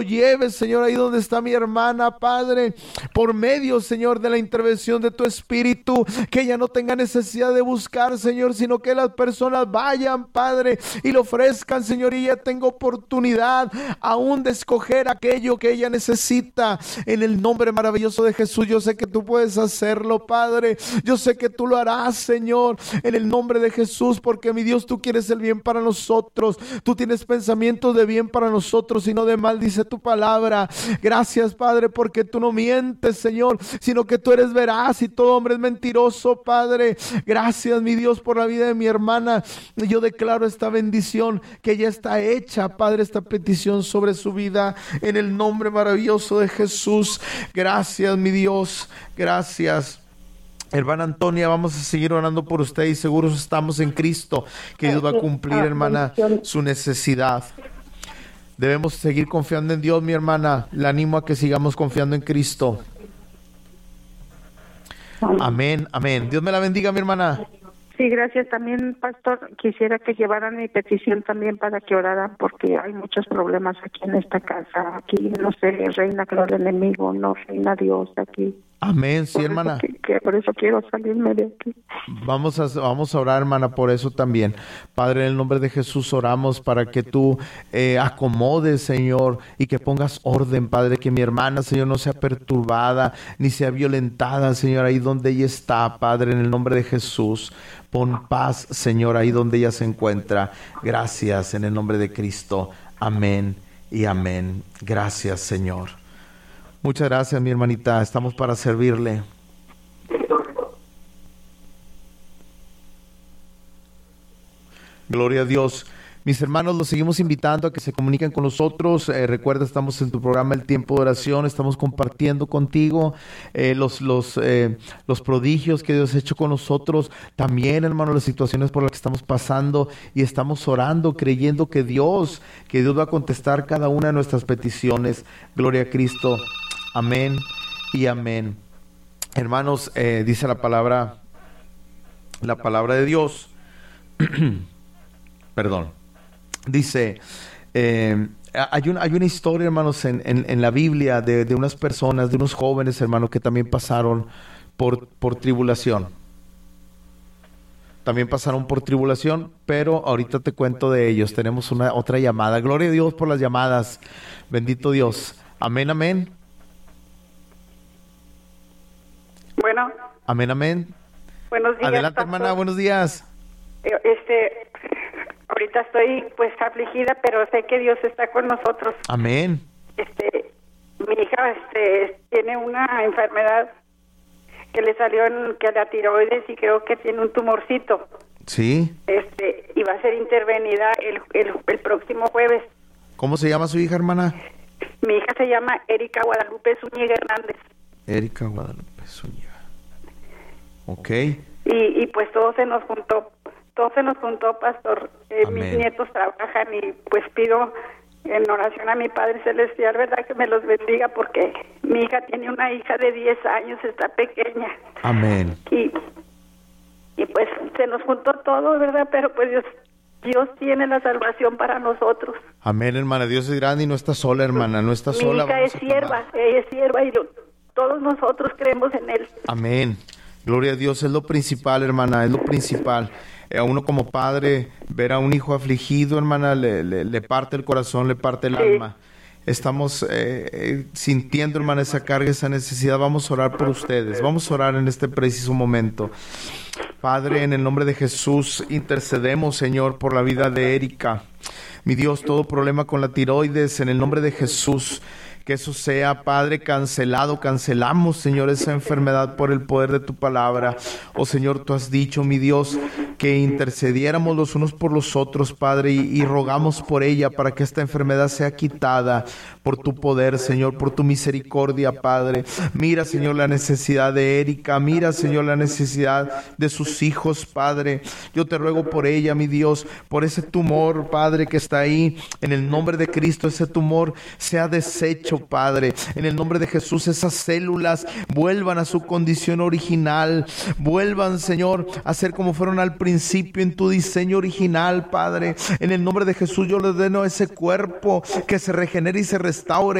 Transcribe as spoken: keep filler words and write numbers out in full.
lleves, Señor, ahí donde está mi hermana, Padre, por medio, Señor, de la intervención de tu Espíritu, que ella no tenga necesidad de buscar, Señor, sino que las personas vayan, Padre, y le ofrezcan, Señor, y ella tenga oportunidad aún de escoger aquello que ella necesita. En el nombre maravilloso de Jesús, yo sé que tú puedes hacerlo, Padre. Yo sé que tú lo harás, Señor, en el nombre de Jesús, porque mi Dios, tú quieres el bien para nosotros. Tú tienes pensamientos de bien para nosotros y no de mal, dice tu palabra. Gracias, Padre, porque tú no mientes, Señor, sino que tú eres veraz y todo hombre es mentiroso, Padre. Gracias, mi Dios, por la vida de mi hermana. Yo declaro esta bendición que ya está hecha, Padre, esta petición sobre su vida, en el nombre maravilloso de Jesús. Gracias, mi Dios, gracias. Hermana Antonia, vamos a seguir orando por usted y seguros estamos en Cristo, que Dios va a cumplir, hermana, su necesidad. Debemos seguir confiando en Dios, mi hermana. Le animo a que sigamos confiando en Cristo. Amén, amén. Dios me la bendiga, mi hermana. Sí, gracias. También, pastor, quisiera que llevaran mi petición también para que oraran, porque hay muchos problemas aquí en esta casa. Aquí, no sé, reina creo el enemigo, no reina Dios aquí. Amén, sí, por hermana. Eso que, que por eso quiero salirme de aquí. Vamos a, vamos a orar, hermana, por eso también. Padre, en el nombre de Jesús oramos para que tú eh, acomodes, Señor, y que pongas orden, Padre, que mi hermana, Señor, no sea perturbada, ni sea violentada, Señor, ahí donde ella está, Padre, en el nombre de Jesús. Pon paz, Señor, ahí donde ella se encuentra. Gracias, en el nombre de Cristo. Amén y amén. Gracias, Señor. Muchas gracias, mi hermanita. Estamos para servirle. Gloria a Dios. Mis hermanos, los seguimos invitando a que se comuniquen con nosotros. Eh, recuerda, estamos en tu programa El Tiempo de Oración. Estamos compartiendo contigo eh, los, los, eh, los prodigios que Dios ha hecho con nosotros. También, hermanos, las situaciones por las que estamos pasando. Y estamos orando, creyendo que Dios, que Dios va a contestar cada una de nuestras peticiones. Gloria a Cristo. Amén y amén. Hermanos, eh, dice la palabra, la palabra de Dios. Perdón. Dice, eh, hay, un, hay una historia, hermanos, en, en, en la Biblia de, de unas personas, de unos jóvenes, hermanos, que también pasaron por, por tribulación. También pasaron por tribulación, pero ahorita te cuento de ellos. Tenemos una otra llamada. Gloria a Dios por las llamadas. Bendito Dios. Amén, amén. Bueno. Amén, amén. Buenos días. Adelante, pastor. hermana, buenos días. Este... Ahorita estoy pues afligida, pero sé que Dios está con nosotros. Amén. Este, mi hija este tiene una enfermedad que le salió en que la tiroides y creo que tiene un tumorcito. Sí. Este, y va a ser intervenida el, el, el próximo jueves. ¿Cómo se llama su hija, hermana? Mi hija se llama Erika Guadalupe Zúñiga Hernández. Erika Guadalupe Zúñiga. Ok. Y, y pues todo se nos juntó. Todo se nos juntó, pastor. Eh, mis nietos trabajan y pues pido en oración a mi Padre Celestial, ¿verdad? Que me los bendiga porque mi hija tiene una hija de diez años, está pequeña. Amén. Y, y pues se nos juntó todo, ¿verdad? Pero pues Dios, Dios tiene la salvación para nosotros. Amén, hermana. Dios es grande y no está sola, hermana. No está mi sola. Mi hija es sierva, ella es sierva y lo, todos nosotros creemos en Él. Amén. Gloria a Dios, es lo principal, hermana, es lo principal. A uno como padre, ver a un hijo afligido, hermana, le, le, le parte el corazón, le parte el sí. alma. Estamos eh, eh, sintiendo, hermana, esa carga, esa necesidad. Vamos a orar por ustedes. Vamos a orar en este preciso momento. Padre, en el nombre de Jesús, intercedemos, Señor, por la vida de Erika. Mi Dios, todo problema con la tiroides, en el nombre de Jesús, que eso sea, Padre, cancelado. Cancelamos, Señor, esa enfermedad por el poder de tu palabra. Oh, Señor, tú has dicho, mi Dios, que intercediéramos los unos por los otros, Padre, y, y rogamos por ella para que esta enfermedad sea quitada por tu poder, Señor, por tu misericordia, Padre. Mira, Señor, la necesidad de Erika. Mira, Señor, la necesidad de sus hijos, Padre. Yo te ruego por ella, mi Dios, por ese tumor, Padre, que está ahí. En el nombre de Cristo, ese tumor sea deshecho, Padre. En el nombre de Jesús, esas células vuelvan a su condición original. Vuelvan, Señor, a ser como fueron al principio. principio, en tu diseño original, Padre. En el nombre de Jesús yo le ordeno ese cuerpo que se regenere y se restaure